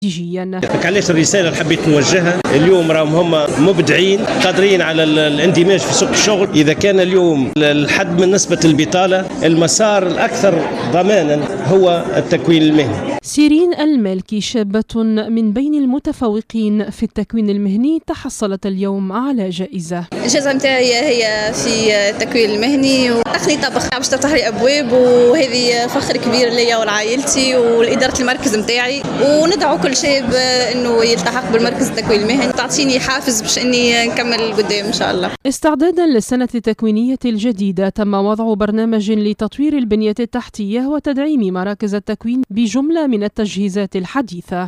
استراتيجيا. علاش الرسالة اللي حبيت نوجهها اليوم؟ راهم هم مبدعين قادرين على الاندماج في سوق الشغل. إذا كان اليوم الحد من نسبة البطالة، المسار الأكثر ضمانا هو التكوين المهني. سيرين المالكي شابة من بين المتفوقين في التكوين المهني تحصلت اليوم على جائزة. الجائزة متاعي هي في التكوين المهني وتقني طبخ باش تفتح لي أبواب، وهذه فخر كبير ليا ولعائلتي ولإدارة المركز متاعي، وندعو كل شاب إنه يلتحق بالمركز التكوين المهني، تعطيني حافز باش إني نكمل قدام إن شاء الله. استعدادا للسنة التكوينية الجديدة تم وضع برنامج لتطوير البنية التحتية وتدعيم مراكز التكوين بجملة من التجهيزات الحديثة.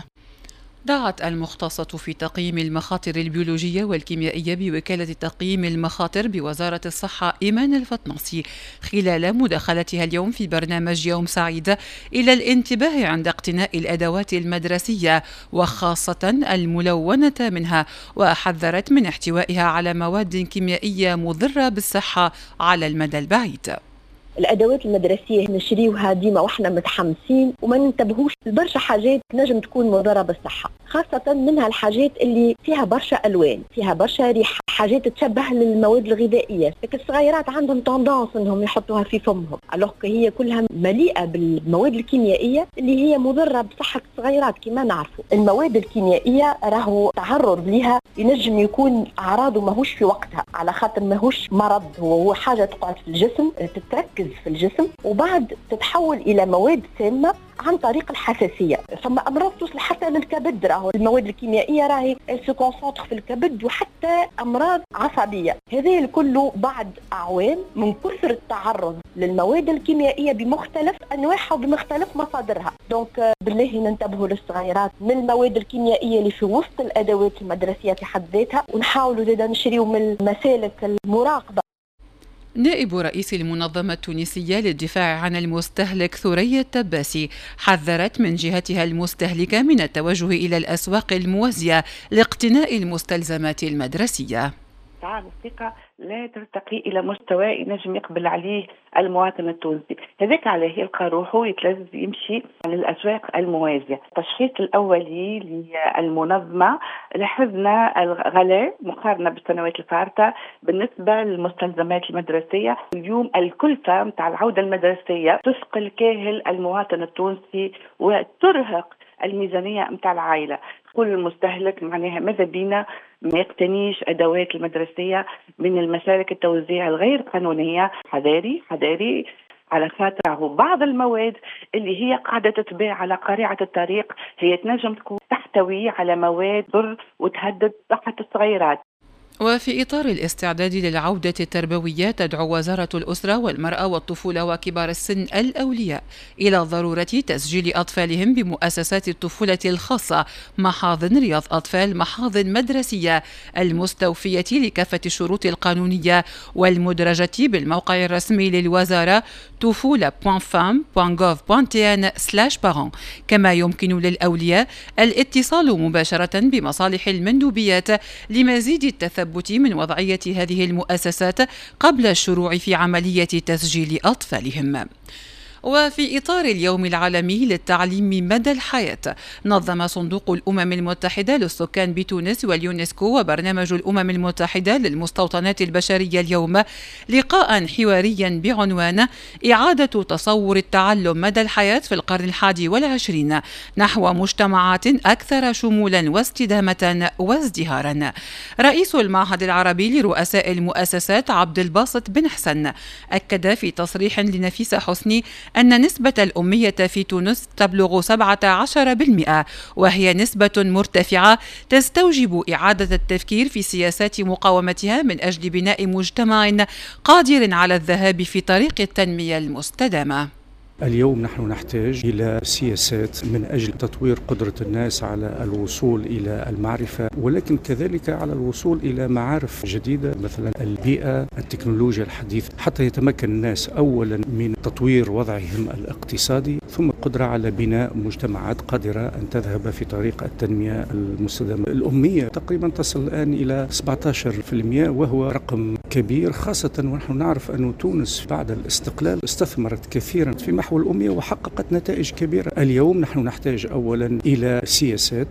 دعت المختصة في تقييم المخاطر البيولوجية والكيميائية بوكالة تقييم المخاطر بوزارة الصحة إيمان الفطناصي خلال مداخلتها اليوم في برنامج يوم سعيد إلى الانتباه عند اقتناء الأدوات المدرسية وخاصة الملونة منها، وحذرت من احتوائها على مواد كيميائية مضرة بالصحة على المدى البعيد. الادوات المدرسيه نشريوها ديما واحنا متحمسين وما ننتبهوش لبرشا حاجات نجم تكون مضره بالصحه، خاصه منها الحاجات اللي فيها برشا الوان، فيها برشا ريحه، حاجات تشبه للمواد الغذائيه، لكن الصغيرات عندهم توندونس انهم يحطوها في فمهم، الوغ هي كلها مليئه بالمواد الكيميائيه اللي هي مضره بصحه الصغيرات. كما نعرفوا المواد الكيميائيه راهو تعرض لها ينجم يكون اعراضه ماهوش في وقتها، على خاطر ماهوش مرض، هو حاجه تقعد في الجسم تتركز في الجسم وبعد تتحول الى مواد سامه عن طريق الحساسيه. ثم امراض توصل حتى للكبد، راهو المواد الكيميائيه راهي سكونسونتر في الكبد، وحتى امراض عصبيه. هذا الكل بعد اعوام من كثر التعرض للمواد الكيميائيه بمختلف انواعها وبمختلف مصادرها. دونك بالله ننتبهوا للصغيرات من المواد الكيميائيه اللي في وسط الادوات المدرسيه في حد ذاتها، ونحاولوا زاده نشريوا من مسالك المراقبه. نائب رئيس المنظمة التونسية للدفاع عن المستهلك ثريا التباسي حذرت من جهتها المستهلكة من التوجه إلى الأسواق الموازية لاقتناء المستلزمات المدرسية. أسعار الثقة لا ترتقي إلى مستوى ينجم يقبل عليه المواطن التونسي، هذاك عليه يلقى روحه يتلذذ يمشي للأسواق الموازية. التشخيص الأولي للمنظمة لاحظنا الغلاء مقارنة بالسنوات الفارطة بالنسبة للمستلزمات المدرسية. اليوم الكلفة متاع العودة المدرسية تثقل كاهل المواطن التونسي وترهق الميزانية متاع العائلة. كل المستهلك معناها ماذا بينا ما يقتنيش أدوات المدرسية من المسالك التوزيع الغير قانونية. حذاري على خاطر بعض المواد اللي هي قاعدة تتباع على قارعة الطريق هي تنجم تكون تحتوي على مواد ضر وتهدد صحة الصغيرات. وفي إطار الاستعداد للعودة التربوية تدعو وزارة الأسرة والمرأة والطفولة وكبار السن الأولياء إلى ضرورة تسجيل أطفالهم بمؤسسات الطفولة الخاصة، محاضن رياض أطفال، محاضن مدرسية المستوفية لكافة الشروط القانونية والمدرجة بالموقع الرسمي للوزارة tufula.fam.gov.tn/parents. كما يمكن للأولياء الاتصال مباشرة بمصالح المندوبيات لمزيد التثبت من وضعية هذه المؤسسات قبل الشروع في عملية تسجيل أطفالهم. وفي إطار اليوم العالمي للتعليم مدى الحياة نظم صندوق الأمم المتحدة للسكان بتونس واليونسكو وبرنامج الأمم المتحدة للمستوطنات البشرية اليوم لقاء حواريا بعنوان إعادة تصور التعلم مدى الحياة في القرن 21 نحو مجتمعات أكثر شمولا واستدامة وازدهارا. رئيس المعهد العربي لرؤساء المؤسسات عبد الباسط بن حسن أكد في تصريح لنفيسة حسني أن نسبة الأمية في تونس تبلغ 17%، وهي نسبة مرتفعة تستوجب إعادة التفكير في سياسات مقاومتها من أجل بناء مجتمع قادر على الذهاب في طريق التنمية المستدامة. اليوم نحن نحتاج إلى سياسات من أجل تطوير قدرة الناس على الوصول إلى المعرفة، ولكن كذلك على الوصول إلى معارف جديدة مثلا البيئة، التكنولوجيا الحديثة، حتى يتمكن الناس أولا من تطوير وضعهم الاقتصادي، ثم القدرة على بناء مجتمعات قادرة أن تذهب في طريق التنمية المستدامة. الأمية تقريبا تصل الآن إلى 17%، وهو رقم كبير، خاصة ونحن نعرف أن تونس بعد الاستقلال استثمرت كثيرا في نحو الأمية وحققت نتائج كبيرة. اليوم نحن نحتاج أولا إلى سياسات